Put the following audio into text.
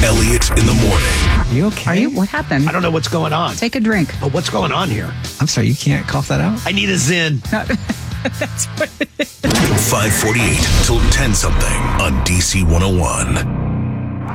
Elliot in the morning. You okay? Are you? What happened? I don't know what's going on. Take a drink. But what's going on here? I'm sorry, you can't cough that out? I need a Zyn. That's what it is. 548 till 10 something on DC 101.